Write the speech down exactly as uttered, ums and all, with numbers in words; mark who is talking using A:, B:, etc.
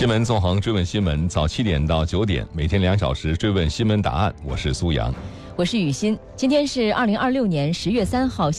A: 新闻纵横追问新闻，早七点到九点，每天两小时追问新闻答案。我是苏阳，
B: 我是雨欣。今天是二零二六年十月三号。